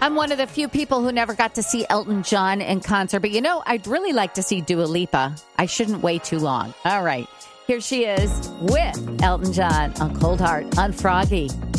I'm one of the few people who never got to see Elton John in concert. But, I'd really like to see Dua Lipa. I shouldn't wait too long. All right. Here she is with Elton John on Cold Heart on Froggy.